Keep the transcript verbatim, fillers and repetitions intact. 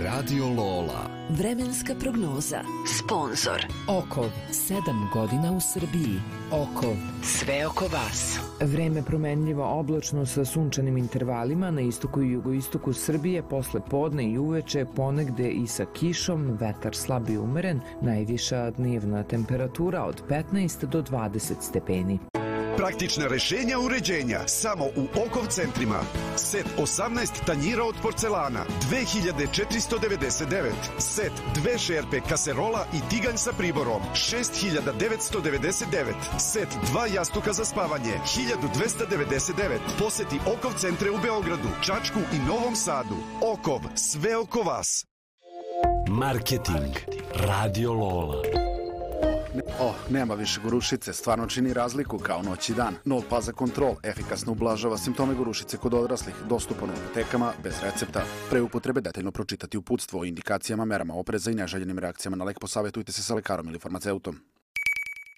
Radio Lola. Vremenska prognoza. Sponzor. Okov. Sedam godina u Srbiji. Okov. Sve oko vas. Vreme promenljivo oblačno sa sunčanim intervalima na istoku i jugoistoku Srbije, posle podne i uveče ponegde i sa kišom, vetar slab i umeren, najviša dnevna temperatura od petnaest do dvadeset stepeni. Praktična rešenja uređenja samo u Okov centrima. Set osamnaest tanjira od porcelana dve hiljade četiristo devedeset devet. Set dve šerpe kaserola i tiganj sa priborom šest hiljada devetsto devedeset devet. Set dva jastuka za spavanje hiljadu dvesta devedeset devet. Poseti Okov centre u Beogradu, Čačku i Novom Sadu. Okov, sve oko vas. Marketing. Radio Lola. Oh, nema više gorušice, stvarno čini razliku kao noć i dan. Nol Paza Control efikasno ublažava simptome gorušice kod odraslih, dostupan u apotekama, bez recepta. Pre upotrebe detaljno pročitati uputstvo o indikacijama, merama opreza i neželjenim reakcijama na lek, posavjetujte se sa lekarom ili farmaceutom.